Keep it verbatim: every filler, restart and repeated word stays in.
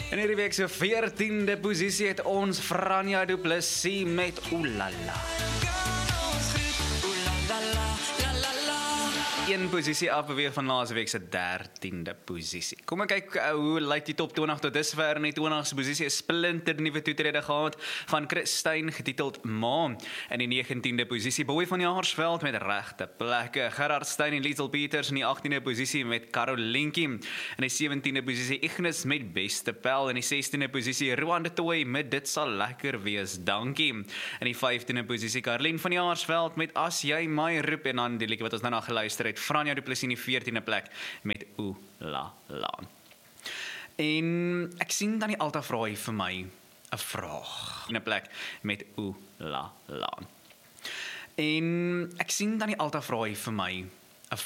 In hierdie week se veertiende posisie het ons Franja Du Plessis met Oulala. Een posisie afbeweeg van laas week se dertiende posisie. Kom ek kyk uh, hoe lyk die top twintig tot dusver in die twintigste posisie. 'n Splinter nuwe toetrede gehad van Christine getiteld Ma. In die negentiende posisie Boy van Jaarsveld met regte plekke. Gerard Stein en Liesel Peters in die agtiende posisie met Karolientjie. In die sewentiende posisie Ignis met Beste Pel. In die sestiende posisie Roan de Tooi met Dit sal lekker wees, dankie. In die vyftiende posisie Karlien van Jaarsveld met As jy my roep, en dan die liedjie wat ons nou na geluister het, Franja Du Plessis in die veertiende plek met Oulala. En ek sien dan die Alta vra hy vir my 'n vraag in 'n plek met Oulala. En ek sien dan die Alta vra hy vir my